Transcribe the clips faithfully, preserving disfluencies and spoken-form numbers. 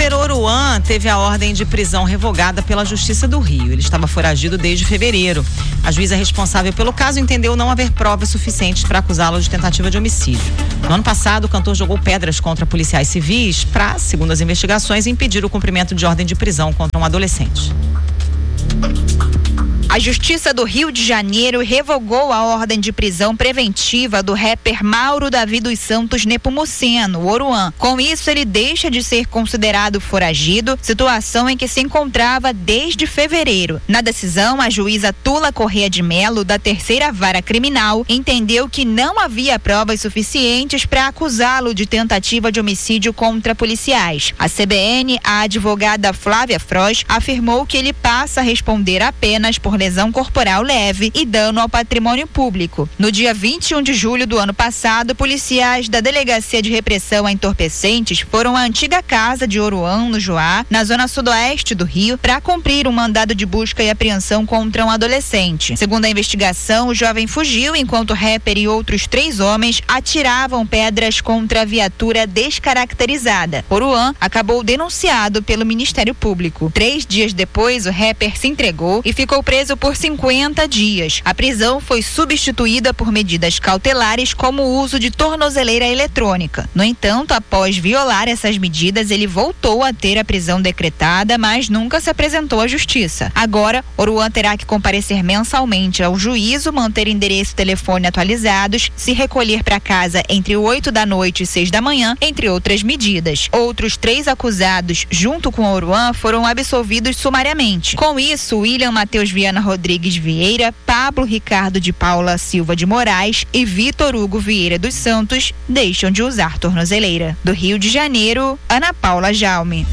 rapper Oruan teve a ordem de prisão revogada pela Justiça do Rio. Ele estava foragido desde fevereiro. A juíza responsável pelo caso entendeu não haver provas suficientes para acusá-lo de tentativa de homicídio. No ano passado, o cantor jogou pedras contra policiais civis para, segundo as investigações, impedir o cumprimento de ordem de prisão contra um adolescente. A Justiça do Rio de Janeiro revogou a ordem de prisão preventiva do rapper Mauro Davi dos Santos Nepomuceno, Oruan. Com isso, ele deixa de ser considerado foragido, situação em que se encontrava desde fevereiro. Na decisão, a juíza Tula Corrêa de Melo, da Terceira Vara Criminal, entendeu que não havia provas suficientes para acusá-lo de tentativa de homicídio contra policiais. A C B N, a advogada Flávia Froz, afirmou que ele passa a responder apenas por lesão corporal leve e dano ao patrimônio público. No dia vinte e um de julho do ano passado, policiais da Delegacia de Repressão a Entorpecentes foram à antiga casa de Oruan, no Joá, na zona sudoeste do Rio, para cumprir um mandado de busca e apreensão contra um adolescente. Segundo a investigação, o jovem fugiu enquanto o rapper e outros três homens atiravam pedras contra a viatura descaracterizada. Oruan acabou denunciado pelo Ministério Público. Três dias depois, o rapper se entregou e ficou preso por cinquenta dias. A prisão foi substituída por medidas cautelares como o uso de tornozeleira eletrônica. No entanto, após violar essas medidas, ele voltou a ter a prisão decretada, mas nunca se apresentou à justiça. Agora, Oruan terá que comparecer mensalmente ao juízo, manter endereço e telefone atualizados, se recolher para casa entre oito da noite e seis da manhã, entre outras medidas. Outros três acusados, junto com Oruan, foram absolvidos sumariamente. Com isso, William Matheus Viana Rodrigues Vieira, Pablo Ricardo de Paula Silva de Moraes e Vitor Hugo Vieira dos Santos deixam de usar tornozeleira. Do Rio de Janeiro, Ana Paula Jaume.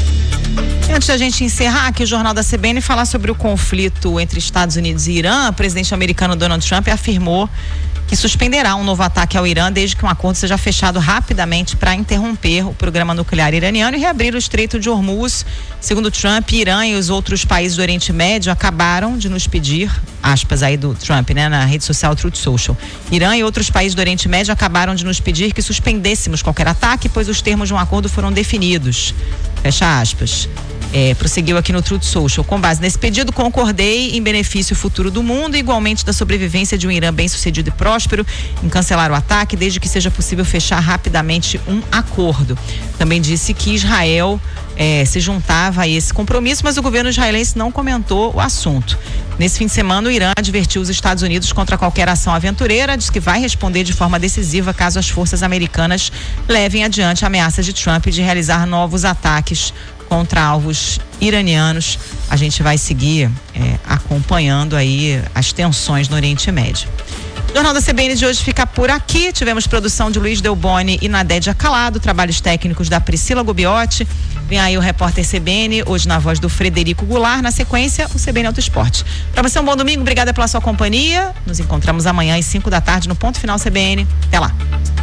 Antes da gente encerrar aqui o Jornal da C B N, falar sobre o conflito entre Estados Unidos e Irã, o presidente americano Donald Trump afirmou que suspenderá um novo ataque ao Irã desde que um acordo seja fechado rapidamente para interromper o programa nuclear iraniano e reabrir o Estreito de Hormuz. Segundo Trump, Irã e os outros países do Oriente Médio acabaram de nos pedir, aspas aí do Trump, né, na rede social Truth Social. Irã e outros países do Oriente Médio acabaram de nos pedir que suspendêssemos qualquer ataque, pois os termos de um acordo foram definidos. Fecha aspas. É, prosseguiu aqui no Truth Social. Com base nesse pedido, concordei em benefício futuro do mundo e igualmente da sobrevivência de um Irã bem sucedido e próspero, em cancelar o ataque desde que seja possível fechar rapidamente um acordo. Também disse que Israel é, se juntava a esse compromisso, mas o governo israelense não comentou o assunto. Nesse fim de semana, o Irã advertiu os Estados Unidos contra qualquer ação aventureira, diz que vai responder de forma decisiva caso as forças americanas levem adiante a ameaça de Trump de realizar novos ataques contra alvos iranianos. A gente vai seguir é, acompanhando aí as tensões no Oriente Médio. O Jornal da C B N de hoje fica por aqui. Tivemos produção de Luiz Delboni e Nadédia Calado, trabalhos técnicos da Priscila Gubiotti. Vem aí o repórter C B N, hoje na voz do Frederico Goulart. Na sequência, o C B N Auto Esporte. Para você, um bom domingo. Obrigada pela sua companhia. Nos encontramos amanhã às cinco da tarde no Ponto Final C B N. Até lá.